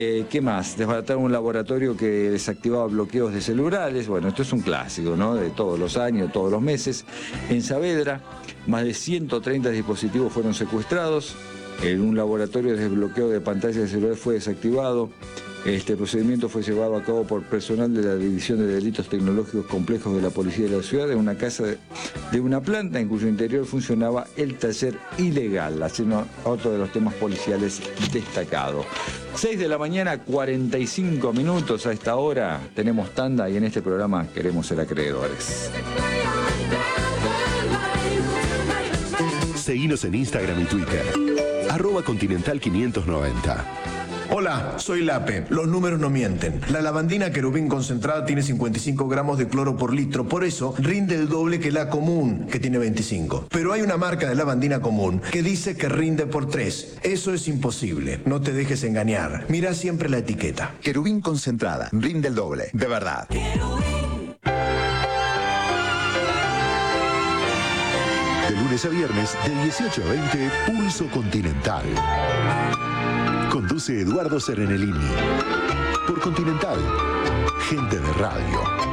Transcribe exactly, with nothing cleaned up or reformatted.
Eh, ¿Qué más? Desbarataron un laboratorio que desactivaba bloqueos de celulares. Bueno, esto es un clásico, ¿no? De todos los años, de todos los meses. En Saavedra, más de ciento treinta dispositivos fueron secuestrados. En un laboratorio de desbloqueo de pantallas de celulares fue desactivado. Este procedimiento fue llevado a cabo por personal de la División de Delitos Tecnológicos Complejos de la Policía de la Ciudad en una casa de, de una planta en cuyo interior funcionaba el taller ilegal, haciendo otro de los temas policiales destacados. seis de la mañana, cuarenta y cinco minutos a esta hora. Tenemos tanda y en este programa queremos ser acreedores. Seguinos en Instagram y Twitter. arroba Continental quinientos noventa. Hola, soy Lape. Los números no mienten. La lavandina Querubín concentrada tiene cincuenta y cinco gramos de cloro por litro, por eso rinde el doble que la común, que tiene veinticinco. Pero hay una marca de lavandina común que dice que rinde por tres. Eso es imposible. No te dejes engañar. Mira siempre la etiqueta. Querubín concentrada. Rinde el doble. De verdad. De lunes a viernes, de dieciocho a veinte, Pulso Continental. Conduce Eduardo Serenellini. Por Continental, gente de radio.